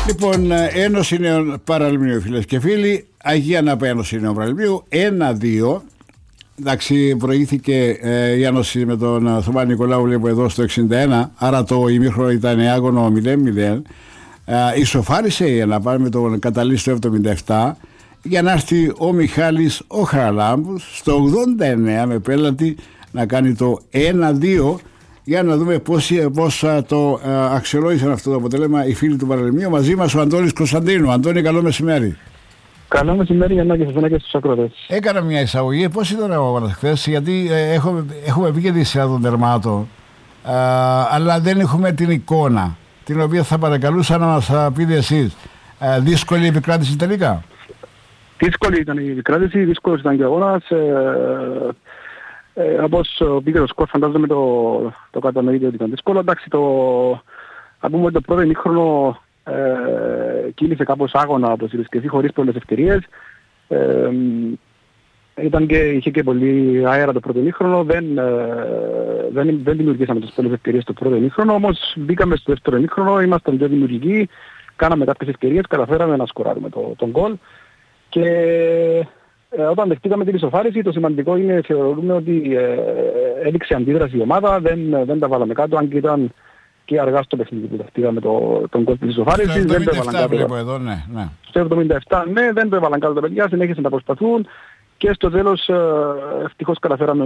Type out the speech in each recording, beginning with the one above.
Λοιπόν, Ένωση Νέων Παραλιμνίου, φίλες και φίλοι. Αγία Νάπα Ένωση Νέων Παραλιμνίου 1-2. Εντάξει, προηγήθηκε η Ένωση με τον Θωμά Νικολάου, βλέπω εδώ στο 61. Άρα το ημίχρονο ήταν άγωνο 0-0. Ισοφάρισε η ΕΝΑΠΑ με τον Καταλή στο 77 για να έρθει ο Μιχάλης ο Χαραλάμπους στο 89 με πέναλτι να κάνει το 1-2. Για να δούμε πώς το αξιολόγησαν αυτό το αποτέλεσμα οι φίλοι του Παραλιμνίου. Μαζί μας ο Αντώνης Κωνσταντίνου. Αντώνη, καλό μεσημέρι. Καλό μεσημέρι για να και σας και στους ακρότες. Έκανα μια εισαγωγή. Πώς ήταν ο αγώνας χθες? Γιατί έχουμε πει και τη σειρά των τερμάτων, αλλά δεν έχουμε την εικόνα, την οποία θα παρακαλούσα να μας πείτε εσείς. Δύσκολη η επικράτηση τελικά? Δύσκολη ήταν η επικράτηση, δύσκολος ήταν και ο αγώνας. Όπως πήγε το σκορ, φαντάζομαι το κατανοείτε ότι ήταν δύσκολο. Εντάξει, να πούμε ότι το πρώτο ημίχρονο κύλησε κάπως άγωνα, όπως είπες και εσύ, χωρίς πολλές ευκαιρίες. Είχε και πολύ αέρα το πρώτο ημίχρονο, δεν δημιουργήσαμε τις πολλές ευκαιρίες το πρώτο ημίχρονο, όμως μπήκαμε στο δεύτερο ημίχρονο, ήμασταν πιο δημιουργικοί, κάναμε κάποιες ευκαιρίες, καταφέραμε να σκοράρουμε τον γκολ. Και όταν δεχτήκαμε την ισοφάριση, το σημαντικό είναι, θεωρούμε ότι έδειξε αντίδραση η ομάδα, δεν τα βάλαμε κάτω, αν και ήταν και αργά στο παιχνίδι που δεχτήκαμε τον γκολ της ισοφάρισης. Στο 77 βλέπω εδώ, ναι. Στο 77, ναι, δεν το έβαλαν κάτω τα παιδιά, συνέχισαν να προσπαθούν και στο τέλος ευτυχώς καταφέραμε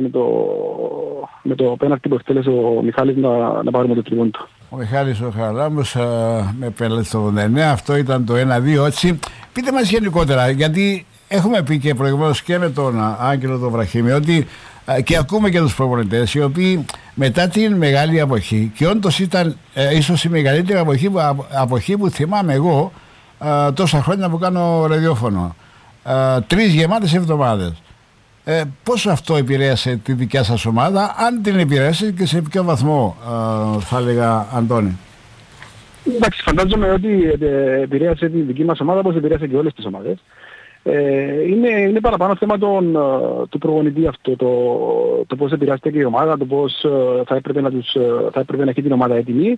με το πέναλτι που εκτέλεσε ο Μιχάλης να πάρουμε το τριγώνι του. Ο Μιχάλης ο Χαραλάμπους με πέναλτι στο 89, αυτό ήταν το 1-2, έτσι. Πείτε μας γενικότερα, γιατί έχουμε πει και προηγουμένως και με τον Άγγελο τον Βραχήμη ότι και ακούμε και τους προπονητές οι οποίοι μετά την μεγάλη αποχή, και όντως ήταν ίσως η μεγαλύτερη αποχή που θυμάμαι εγώ τόσα χρόνια που κάνω ραδιόφωνο, 3 γεμάτες εβδομάδες. Πώς αυτό επηρέασε τη δικιά σας ομάδα, αν την επηρέασε, και σε ποιο βαθμό, θα έλεγα, Αντώνη? Εντάξει, φαντάζομαι ότι επηρέασε τη δική μας ομάδα όπως επηρέασε και όλες τις ομάδες. Είναι παραπάνω θέμα του προπονητή αυτό, το πώς επηρεάστηκε η ομάδα, το πώς θα έπρεπε να έχει την ομάδα έτοιμη.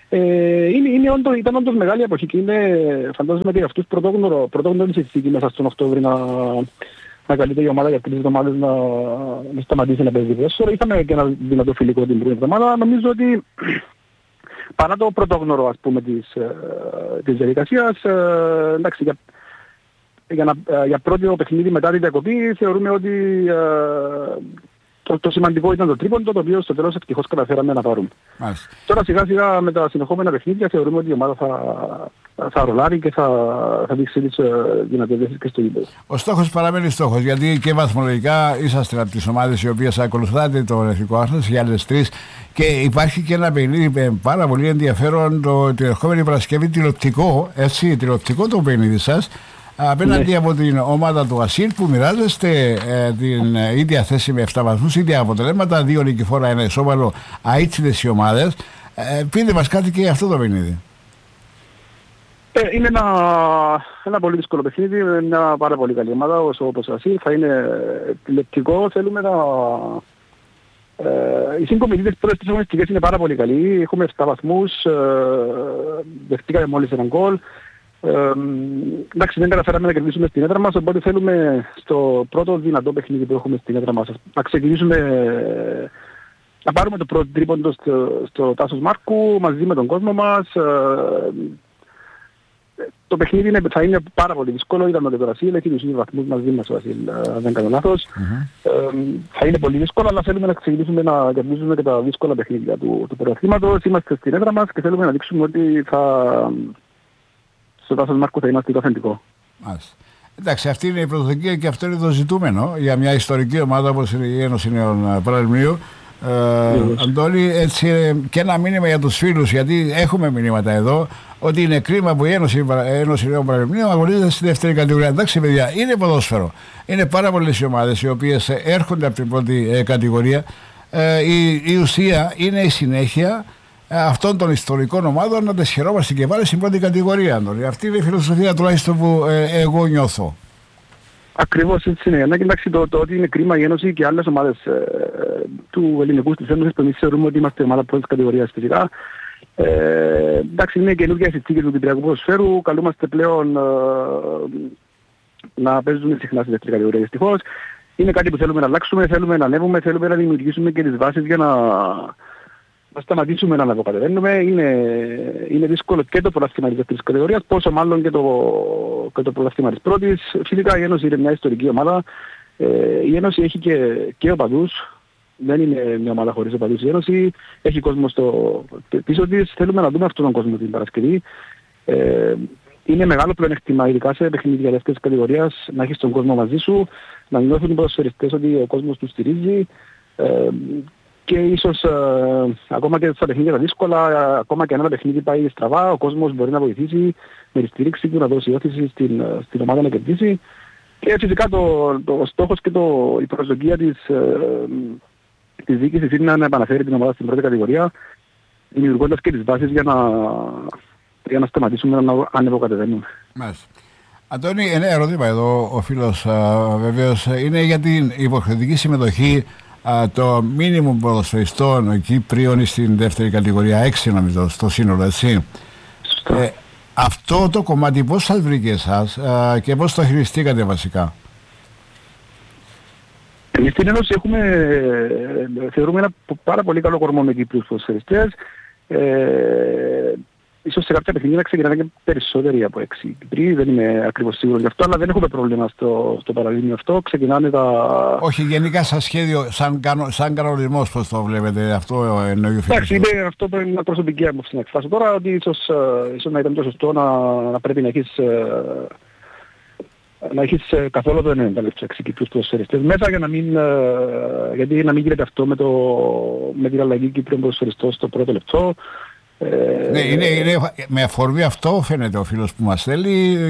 Ήταν όντως μεγάλη εποχή και φαντάζομαι ότι αυτούς πρωτόγνωρη συνθήκη μέσα στον Οκτώβρη να καλείται η ομάδα για 3 εβδομάδες να σταματήσει να παίζει ποδόσφαιρο. Είχαμε και ένα δυνατό φιλικό την πρώτη εβδομάδα. Νομίζω ότι παρά το πρωτόγνωρο, ας πούμε, της διαδικασίας, εντάξει, για πρώτο παιχνίδι μετά την διακοπή θεωρούμε ότι το σημαντικό ήταν το τρίποντο, το οποίο στο τέλος ευτυχώς καταφέραμε να πάρουμε. Μάλιστα. Τώρα σιγά σιγά με τα συνεχόμενα παιχνίδια θεωρούμε ότι η ομάδα θα ρολάρει και θα δείξει τις δυνατότητες και στο γήπεδο. Ο στόχος παραμένει στόχος, γιατί και βαθμολογικά είσαστε από τις ομάδες οι οποίες ακολουθάτε τον εθνικό άθλος, οι άλλες 3, και υπάρχει και ένα παιχνίδι πάρα πολύ ενδιαφέρον την ερχόμενη Παρασκευή, τηλεοπτικό το παιχνίδι σας, απέναντι από την ομάδα του Ασίλ, που μοιράζεστε την ίδια θέση με 7 βαθμούς, ίδια αποτελέσματα, 2 νικηφόρα, 1 ισόπαλο, αΐτσιδες οι ομάδες. Πείτε μας κάτι και για αυτό το παιχνίδι. Είναι ένα πολύ δύσκολο παιχνίδι, μια πάρα πολύ καλή ομάδα όπως Ασίλ. Θα είναι τηλεοπτικό, θέλουμε να... Οι συγκομιδίτες πρώτες τις αγωνιστικές είναι πάρα πολύ καλοί, έχουμε 7 βαθμούς, δεχτήκαμε μόλις έναν γκολ. Εντάξει, δεν καταφέραμε να κερδίσουμε στην έδρα μας, οπότε θέλουμε στο πρώτο δυνατό παιχνίδι που έχουμε στην έδρα μας να ξεκινήσουμε, να πάρουμε το πρώτο τρίποντο στο Τάσος Μάρκου μαζί με τον κόσμο μας. Το παιχνίδι θα είναι πάρα πολύ δύσκολο, είδαμε και το Ρασίλ, έχει τους ίδιους βαθμούς μαζί μας ο Ρασίλ, δεν κάνω λάθος. Θα είναι πολύ δύσκολο, αλλά θέλουμε να ξεκινήσουμε να κερδίσουμε και τα δύσκολα παιχνίδια του πρωταθλήματος. Είμαστε στην έδρα μας και θέλουμε να δείξουμε ότι στο Τάσος Μάρκου θα είμαστε το αυθεντικό. Εντάξει, αυτή είναι η πρωτοδοκία και αυτό είναι το ζητούμενο για μια ιστορική ομάδα όπως είναι η Ένωση Νέων Παραλιμνίου. Αντώνη, έτσι, και ένα μήνυμα για τους φίλους, γιατί έχουμε μηνύματα εδώ ότι είναι κρίμα που η Ένωση Νέων Παραλιμνίου αγωνίζεται στη δεύτερη κατηγορία. Εντάξει, παιδιά, είναι ποδόσφαιρο. Είναι πάρα πολλές οι ομάδες οι οποίες έρχονται από την πρώτη κατηγορία. Η ουσία είναι η συνέχεια αυτών των ιστορικών ομάδων να τις χαιρόμαστε και πάλι στην πρώτη κατηγορία. Αντώνη. Αυτή είναι η φιλοσοφία τουλάχιστον που εγώ νιώθω. Ακριβώς έτσι είναι. Να κοιτάξει το ότι είναι κρίμα η Ένωση και άλλες ομάδες του ελληνικού της Ένωσης, που εμείς θεωρούμε ότι είμαστε ομάδα πρώτης κατηγορίας φυσικά. Εντάξει, είναι καινούργια συνθήκες του Κυπριακού ποδοσφαίρου. Καλούμαστε πλέον να παίζουμε συχνά στη δεύτερη κατηγορία, δυστυχώς. Είναι κάτι που θέλουμε να αλλάξουμε, θέλουμε να ανέβουμε, θέλουμε να δημιουργήσουμε και τις βάσεις για να σταματήσουμε να αναβοκατεβαίνουμε. Είναι δύσκολο και το πρωτάθλημα της δεύτερης κατηγορίας, πόσο μάλλον και το πρωτάθλημα της πρώτης. Φυσικά η Ένωση είναι μια ιστορική ομάδα. Η Ένωση έχει και οπαδούς. Δεν είναι μια ομάδα χωρίς οπαδούς η Ένωση. Έχει κόσμο πίσω της. Θέλουμε να δούμε αυτόν τον κόσμο την Παρασκευή. Είναι μεγάλο πλεονέκτημα, ειδικά σε παιχνίδια δεύτερης κατηγορίας, να έχεις τον κόσμο μαζί σου, να νιώθουν οι ποδοσφαιριστές ότι ο κόσμος τους στηρίζει. Και ίσως ακόμα και στα παιχνίδια τα δύσκολα, ακόμα και αν ένα παιχνίδι πάει στραβά, ο κόσμος μπορεί να βοηθήσει με τη στήριξη του, να δώσει όθηση στην ομάδα να κερδίσει. Και φυσικά το στόχος και η προσδοκία της διοίκησης είναι να επαναφέρει την ομάδα στην πρώτη κατηγορία, δημιουργώντας και τις βάσεις για να σταματήσουμε να ανεβοκατεβαίνουμε. Μάλιστα. Αντώνη, ένα ερώτημα εδώ ο φίλος βεβαίως είναι για την υποχρεωτική συμμετοχή το μίνιμουμ ποδοσφαιριστών Κύπριων στην δεύτερη κατηγορία, 6 νομίζω στο σύνολο, έτσι. Αυτό το κομμάτι πώς σας βρήκε εσάς και πώς το χειριστήκατε βασικά? Εμείς στην Ένωση θεωρούμε ένα πάρα πολύ καλό κορμό με Κύπριους ποδοσφαιριστές. Ίσως σε κάποια παιχνίδια ξεκινάνε και περισσότεροι από 6 Κυπροί, δεν είμαι ακριβώς σίγουρος γι' αυτό, αλλά δεν έχουμε πρόβλημα στο παραλίμνιο αυτό. Ξεκινάνε τα... Όχι, γενικά σαν σχέδιο, σαν κανονισμός πώς το βλέπετε, αυτό εννοεί ο φίλος? Εντάξει, είναι αυτό που είναι προσωπική άποψη να εκφράσω τώρα, ότι ίσως να ήταν το σωστό να πρέπει να έχεις καθόλου το 90 λεπτό 6 Κύπριους ποδοσφαιριστές μέσα γιατί να μην γίνεται αυτό με την αλλαγή Κύπριων ποδοσφαιριστών στο πρώτο λεπτό. Ναι, είναι με αφορμή αυτό φαίνεται ο φίλος που μας θέλει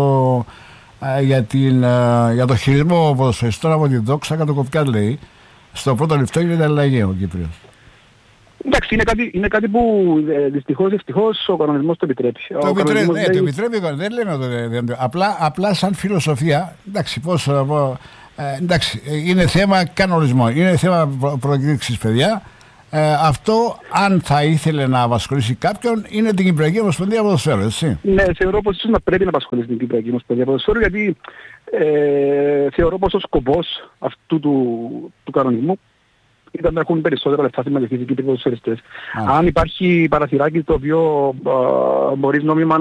για το χειρισμό ποδοσφαιριστών από τη Δόξα Κατοκοπιάς, λέει. Στο πρώτο λεπτό γίνεται αλλαγή ο Κύπριος. Εντάξει, είναι κάτι που ευτυχώς ο κανονισμός το επιτρέπει. Το επιτρέπει, δεν λέμε απλά σαν φιλοσοφία, εντάξει, είναι θέμα κανονισμού, είναι θέμα προκήρυξης, παιδιά. Αυτό, αν θα ήθελε να απασχολήσει κάποιον, είναι την Κυπριακή Ομοσπονδία Ποδοσφαίρου, έτσι. Ναι, θεωρώ πως ίσως να πρέπει να απασχολήσει την Κυπριακή Ομοσπονδία Ποδοσφαίρου, γιατί θεωρώ πως ο σκοπός αυτού του κανονισμού ήταν να έχουν περισσότερα λεφτά συμμετοχή οι Κύπριοι ποδοσφαιριστές. Αν υπάρχει παραθυράκι το οποίο μπορείς νόμιμα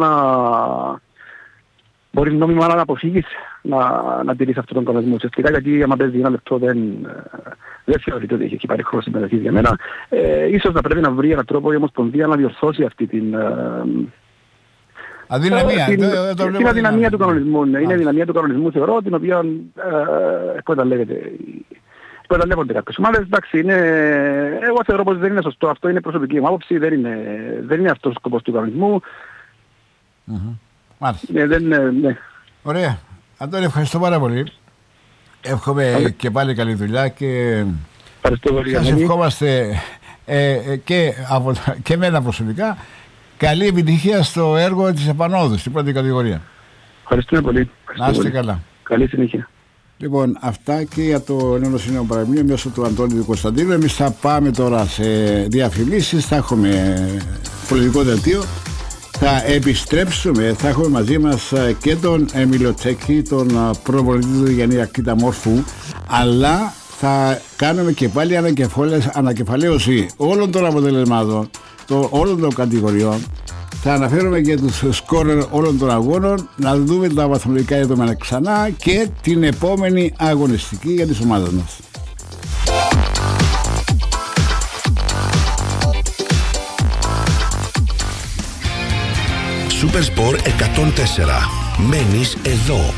να αποφύγεις να τηρείς αυτόν τον κανονισμό. Ουσιαστικά, γιατί άμα παίζει ένα λεπτό δεν θεωρείται ότι έχει υπάρχει χρόνο συμμετοχής για μένα. Ίσως να πρέπει να βρει έναν τρόπο η Ομοσπονδία να διορθώσει αυτή την αδυναμία. Την αδυναμία του κανονισμού. Είναι αδυναμία του κανονισμού, θεωρώ, την οποία εκμεταλλεύονται κάποιες ομάδες. Εντάξει, εγώ θεωρώ πως δεν είναι σωστό αυτό, είναι προσωπική μου άποψη, δεν είναι αυτός ο σκοπός του κανονισμού. Ναι. Ωραία. Αντώνη, ευχαριστώ πάρα πολύ. Εύχομαι και πάλι καλή δουλειά και σας ευχόμαστε και εμένα προσωπικά καλή επιτυχία στο έργο της επανόδου στην πρώτη κατηγορία. Ευχαριστούμε πολύ. Να είστε καλά. Καλή συνέχεια. Λοιπόν, αυτά και για το νέο Σύνολο Παραμείνιο μέσω του Αντώνη του Κωνσταντίνου. Εμείς θα πάμε τώρα σε διαφημίσεις, θα έχουμε πολιτικό δελτίο. Θα επιστρέψουμε, θα έχουμε μαζί μας και τον Εμίλιο Τσέκη, τον προπονητή του Γιάννη Ακίτα Μόρφου, αλλά θα κάνουμε και πάλι ανακεφαλαίωση όλων των αποτελεσμάτων, όλων των κατηγοριών. Θα αναφέρουμε και τους σκόρερ όλων των αγώνων, να δούμε τα βαθμολογικά δεδομένα ξανά και την επόμενη αγωνιστική για τις ομάδες μας. Supersport 104. Μένεις εδώ.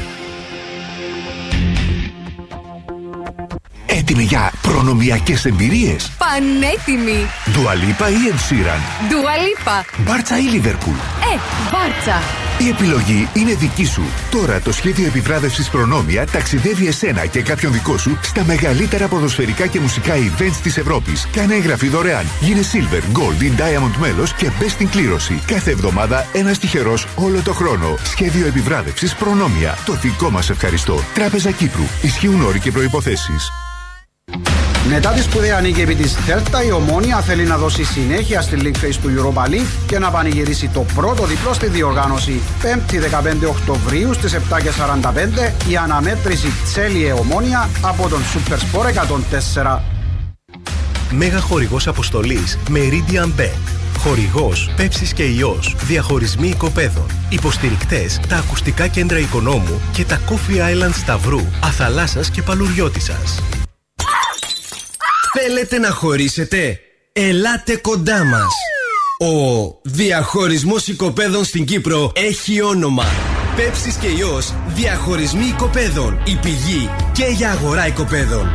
Έτοιμοι για προνομιακές εμπειρίες? Πανέτοιμοι. Dua Lipa ή Ed Sheeran? Dua Lipa. Μπάρτσα ή Liverpool? Μπάρτσα. Η επιλογή είναι δική σου. Τώρα το σχέδιο επιβράβευσης Προνόμια ταξιδεύει εσένα και κάποιον δικό σου στα μεγαλύτερα ποδοσφαιρικά και μουσικά events της Ευρώπης. Κάνε εγγραφή δωρεάν. Γίνε Silver, Gold ή Diamond μέλος και μπες στην κλήρωση. Κάθε εβδομάδα ένας τυχερός όλο το χρόνο. Σχέδιο επιβράβευσης Προνόμια. Το δικό μας ευχαριστώ. Τράπεζα Κύπρου. Ισχύουν όροι και προϋποθέσεις. Μετά τη σπουδαία νίκη επί της Θέλτα, η Ομόνοια θέλει να δώσει συνέχεια στη League Phase του Europa League και να πανηγυρίσει το πρώτο διπλό στη διοργάνωση. 5η 15 Οκτωβρίου στις 7:45 η αναμέτρηση Τσέλιε Ομόνοια από τον Super Sport 104. Μέγα χορηγός αποστολής Meridian Bet. Χορηγός Πέψης και Ιός. Διαχωρισμοί οικοπαίδων. Υποστηρικτές τα ακουστικά κέντρα Οικονόμου και τα Coffee Island Σταυρού, Αθαλάσσας και Παλουριώτισσας. Θέλετε να χωρίσετε? Ελάτε κοντά μας. Ο διαχωρισμός οικοπαίδων στην Κύπρο έχει όνομα. Πέψης και Ιός. Διαχωρισμοί οικοπαίδων. Η πηγή και για αγορά οικοπαίδων.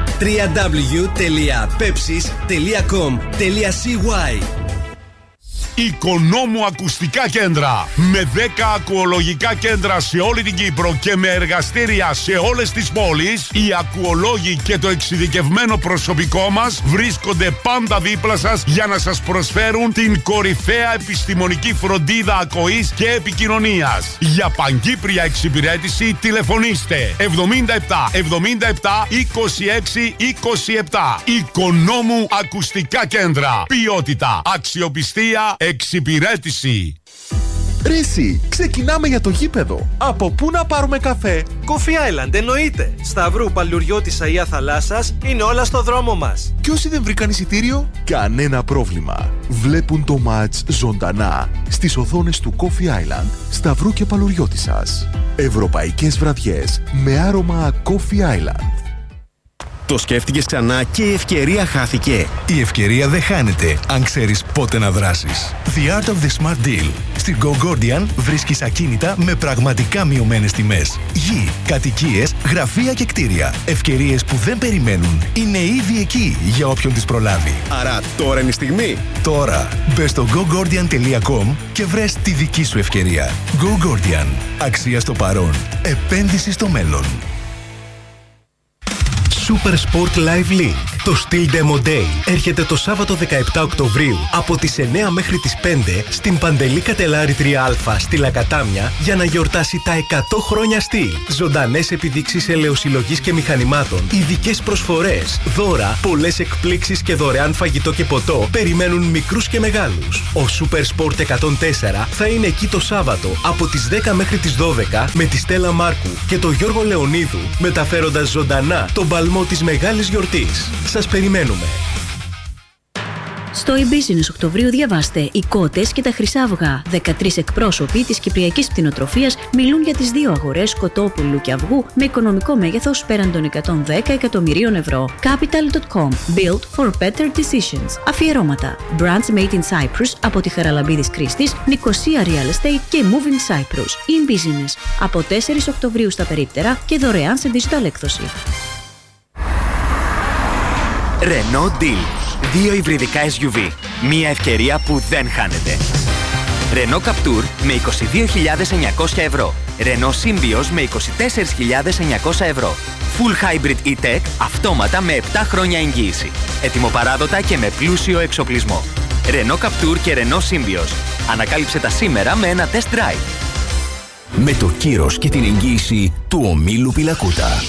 www.pepsis.com.cy. Οικονόμου Ακουστικά Κέντρα. Με 10 ακουολογικά κέντρα σε όλη την Κύπρο και με εργαστήρια σε όλες τις πόλεις, οι ακουολόγοι και το εξειδικευμένο προσωπικό μας βρίσκονται πάντα δίπλα σας για να σας προσφέρουν την κορυφαία επιστημονική φροντίδα ακοής και επικοινωνίας. Για παγκύπρια εξυπηρέτηση τηλεφωνήστε 77 77 26 27. Οικονόμου Ακουστικά Κέντρα. Ποιότητα, αξιοπιστία, εξυπηρέτηση. Ρίση, ξεκινάμε για το γήπεδο. Από πού να πάρουμε καφέ? Coffee Island, εννοείται. Σταυρού, Παλουριώτισσα ή Αθαλάσσας είναι όλα στο δρόμο μας. Και όσοι δεν βρήκαν εισιτήριο, κανένα πρόβλημα. Βλέπουν το μάτς ζωντανά στις οθόνες του Coffee Island, Σταυρού και Παλουριώτισσας. Ευρωπαϊκές βραδιές με άρωμα Coffee Island. Το σκέφτηκες ξανά και η ευκαιρία χάθηκε? Η ευκαιρία δεν χάνεται αν ξέρεις πότε να δράσεις. The Art of the Smart Deal. Στην Go Gordian βρίσκεις ακίνητα με πραγματικά μειωμένες τιμές. Γη, κατοικίες, γραφεία και κτίρια. Ευκαιρίες που δεν περιμένουν. Είναι ήδη εκεί για όποιον τις προλάβει. Άρα τώρα είναι η στιγμή. Τώρα μπες στο gogordian.com και βρες τη δική σου ευκαιρία. Go Gordian. Αξία στο παρόν. Επένδυση στο μέλλον. Super Sport Live Link. Το Steel Demo Day έρχεται το Σάββατο 17 Οκτωβρίου από τις 9 μέχρι τις 5 στην Παντελή Κατελάρη 3Α στη Λακατάμια για να γιορτάσει τα 100 χρόνια Steel. Ζωντανές επιδείξεις ελαιοσυλλογής και μηχανημάτων, ειδικές προσφορές, δώρα, πολλές εκπλήξεις και δωρεάν φαγητό και ποτό περιμένουν μικρούς και μεγάλους. Ο Super Sport 104 θα είναι εκεί το Σάββατο από τις 10 μέχρι τις 12 με τη Στέλλα Μάρκου και τον Γιώργο Λεωνίδου μεταφέροντας ζωντανά τον παλμό της μεγάλης γιορτής. Σας περιμένουμε. Στο e-Business Οκτωβρίου διαβάστε «Οι κότες και τα χρυσά αυγά». 13 εκπρόσωποι της κυπριακής κτηνοτροφίας μιλούν για τις δύο αγορές κοτόπουλου και αυγού με οικονομικό μέγεθος πέραν των 110 εκατομμυρίων ευρώ. Capital.com. Built for better decisions. Αφιερώματα. Brands made in Cyprus από τη Χαραλαμπίδης Κρίστης, Νικοσία Real Estate και Moving Cyprus. e-Business. Από 4 Οκτωβρίου στα περίπτερα και δωρεάν σε digital έκδοση. Renault Deal. 2 υβριδικά SUV. Μία ευκαιρία που δεν χάνεται. Renault Captur με 22.900 ευρώ. Renault Symbioz με 24.900 ευρώ. Full Hybrid E-Tech αυτόματα με 7 χρόνια εγγύηση. Ετοιμοπαράδοτα και με πλούσιο εξοπλισμό. Renault Captur και Renault Symbioz. Ανακάλυψε τα σήμερα με ένα test drive. Με το κύρος και την εγγύηση του ομίλου Πιλακούτα.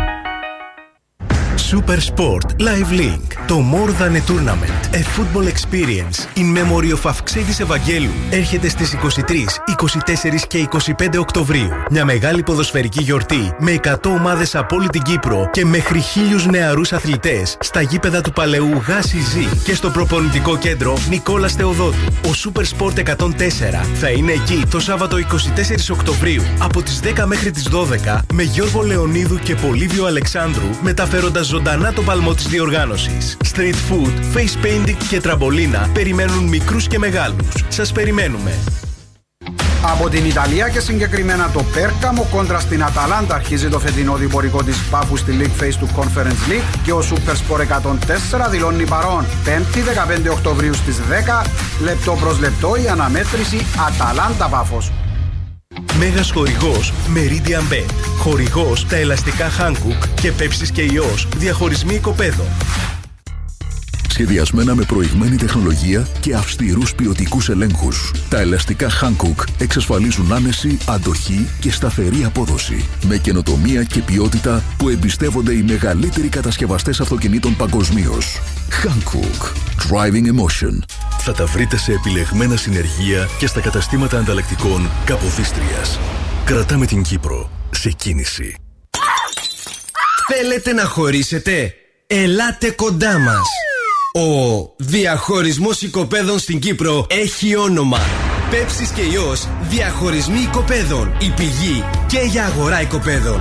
Super Sport Live Link. Το More Than a Tournament. A football experience in memory of Αυξήτης Ευαγγέλου έρχεται στις 23, 24 και 25 Οκτωβρίου. Μια μεγάλη ποδοσφαιρική γιορτή με 100 ομάδες από όλη την Κύπρο και μέχρι 1.000 νεαρούς αθλητές στα γήπεδα του Παλαιού ΓΑΣΙΖ και στο προπονητικό κέντρο Νικόλας Θεοδότου. Ο Super Sport 104 θα είναι εκεί το Σάββατο 24 Οκτωβρίου από τις 10 μέχρι τις 12 με Γιώργο Λεωνίδου και Πολύβιο Αλεξάνδρου μεταφέροντας ζωντανά τον παλμό της διοργάνωσης. Street food, face painting και τραμπολίνα περιμένουν μικρούς και μεγάλους. Σας περιμένουμε. Από την Ιταλία και συγκεκριμένα το Πέρκαμο κόντρα στην Αταλάντα αρχίζει το φετινό διπορικό της Πάφου στη League Phase του Conference League και ο Super Sport 104 δηλώνει παρόν. 5η 15 Οκτωβρίου στις 10, λεπτό προς λεπτό η αναμέτρηση Αταλάντα Πάφος. Μέγας χορηγός Meridian Bet. Χορηγός τα ελαστικά Hankook και Πέψης και Ιός. Διαχωρισμοί οικοπαίδων. σχεδιασμένα με προηγμένη τεχνολογία και αυστηρούς ποιοτικούς ελέγχους. Τα ελαστικά Hankook εξασφαλίζουν άνεση, αντοχή και σταθερή απόδοση, με καινοτομία και ποιότητα που εμπιστεύονται οι μεγαλύτεροι κατασκευαστές αυτοκινήτων παγκοσμίως. Hankook. Driving Emotion. Θα τα βρείτε σε επιλεγμένα συνεργεία και στα καταστήματα ανταλλακτικών Καποδίστριας. Κρατάμε την Κύπρο σε κίνηση. Θέλετε να χωρίσετε? Ελάτε κοντά μας. Ο διαχωρισμός οικοπαίδων στην Κύπρο έχει όνομα. Πέψης και Ιός, διαχωρισμοί οικοπαίδων. Η πηγή και για αγορά οικοπαίδων.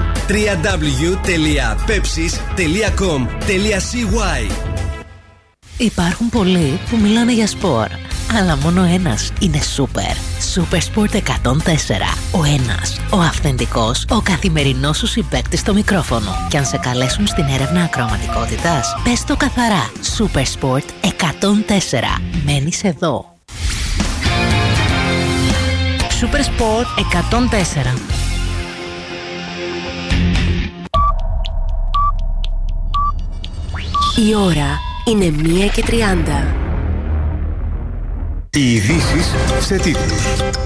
www.pepsis.com.cy. Υπάρχουν πολλοί που μιλάνε για σπορ, αλλά μόνο ένας είναι σούπερ. Super Sport 104. Ο ένας, ο αυθεντικός, ο καθημερινός σου συμπαίκτης στο μικρόφωνο. Και αν σε καλέσουν στην έρευνα ακροαματικότητας, πες το καθαρά. Super Sport 104. Μένεις εδώ. Super Sport 104. Η ώρα είναι 1:30. Οι ειδήσεις σε τίτλους.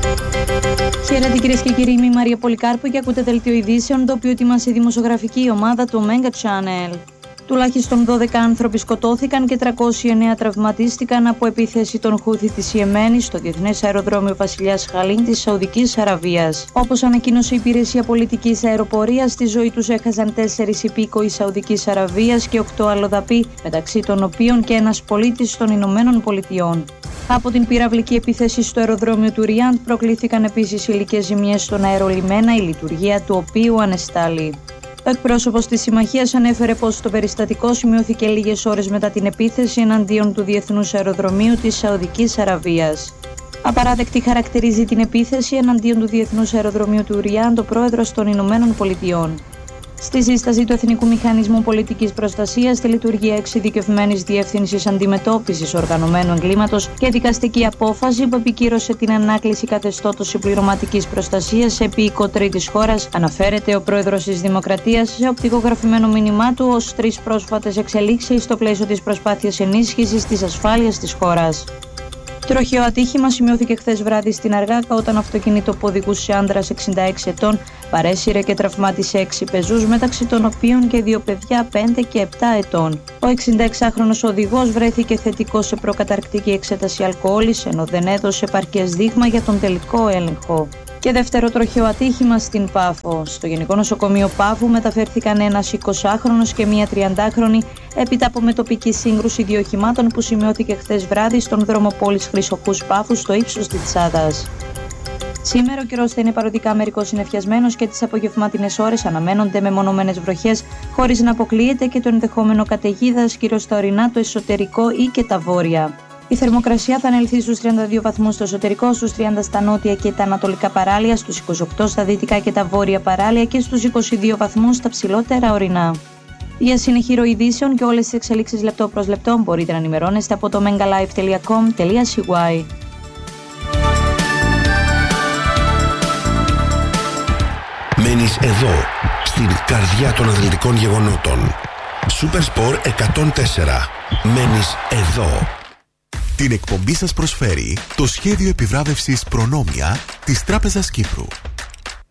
Χαίρετε κυρίες και κύριοι, είμαι η Μαρία Πολυκάρπου και ακούτε δελτίο ειδήσεων, το οποίο ετοιμάσει η δημοσιογραφική ομάδα του Mega Channel. Τουλάχιστον 12 άνθρωποι σκοτώθηκαν και 309 τραυματίστηκαν από επίθεση των Χούθι της Ιεμένης στο Διεθνές Αεροδρόμιο Βασιλιάς Χαλίν της Σαουδικής Αραβίας. Όπως ανακοίνωσε η Υπηρεσία Πολιτικής Αεροπορίας, τη ζωή τους έχασαν 4 υπήκοοι Σαουδικής Αραβίας και 8 αλλοδαποί, μεταξύ των οποίων και ένας πολίτης των Ηνωμένων Πολιτειών. Από την πυραυλική επίθεση στο αεροδρόμιο του Ριάντ προκλήθηκαν επίσης υλικές ζημιές στον αερολιμένα, η λειτουργία του οποίου ανεστάλλει. Ο εκπρόσωπος της Συμμαχίας ανέφερε πως το περιστατικό σημειώθηκε λίγες ώρες μετά την επίθεση εναντίον του Διεθνούς Αεροδρομίου της Σαουδικής Αραβίας. Απαράδεκτη χαρακτηρίζει την επίθεση εναντίον του Διεθνούς Αεροδρομίου του Ριάντ ο πρόεδρος των Ηνωμένων Πολιτειών. Στη σύσταση του Εθνικού Μηχανισμού Πολιτικής Προστασίας, τη λειτουργία εξειδικευμένης διεύθυνσης αντιμετώπισης οργανωμένου εγκλήματος και δικαστική απόφαση που επικύρωσε την ανάκληση καθεστώτος συμπληρωματικής προστασίας σε επίκο τρίτης χώρας, αναφέρεται ο πρόεδρος της Δημοκρατίας σε οπτικογραφημένο μήνυμά του ως 3 πρόσφατες εξελίξεις στο πλαίσιο της προσπάθειας ενίσχυσης της ασφάλειας της χώρας. Τροχαίο ατύχημα σημειώθηκε χθες βράδυ στην Αργάκα όταν αυτοκίνητο που οδηγούσε άντρας 66 ετών παρέσυρε και τραυμάτισε 6 πεζούς, μεταξύ των οποίων και 2 παιδιά 5 και 7 ετών. Ο 66χρονος οδηγός βρέθηκε θετικός σε προκαταρκτική εξέταση αλκοόλης, ενώ δεν έδωσε επαρκές δείγμα για τον τελικό έλεγχο. Και δεύτερο τροχαίο ατύχημα στην Πάφο. Στο Γενικό Νοσοκομείο Πάφου μεταφέρθηκαν ένας 20χρονος και μία 30χρονη έπειτα από μετοπική σύγκρουση 2 οχημάτων που σημειώθηκε χθες βράδυ στον δρόμο πόλης Χρυσοχούς Πάφου στο ύψος της Τσάδας. Σήμερα ο καιρός θα είναι παροδικά μερικώς συννεφιασμένος και τις απογευματινές ώρες αναμένονται μεμονωμένες βροχές, χωρίς να αποκλείεται και το ενδεχόμενο καταιγίδας κυρίως στα ορεινά, το εσωτερικό ή και τα βόρεια. Η θερμοκρασία θα ανελθεί στους 32 βαθμούς στο εσωτερικό, στους 30 στα νότια και τα ανατολικά παράλια, στους 28 στα δυτικά και τα βόρεια παράλια και στους 22 βαθμούς στα ψηλότερα ορεινά. Για συνεχή ροή ειδήσεων και όλες τις εξελίξεις λεπτό προς λεπτό μπορείτε να ενημερώνεστε από το megalive.com.cy. Μένεις εδώ, στην καρδιά των αθλητικών γεγονότων. Super Sport 104. Μένεις εδώ. Την εκπομπή σας προσφέρει το σχέδιο επιβράβευσης Προνόμια της Τράπεζας Κύπρου.